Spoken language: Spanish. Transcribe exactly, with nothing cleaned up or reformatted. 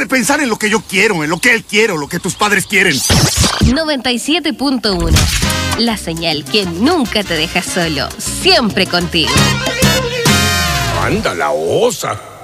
pensar en lo que yo quiero, en lo que él quiere, lo que tus padres quieren. noventa y siete punto uno. La señal que nunca te deja solo, siempre contigo. ¡Anda la osa!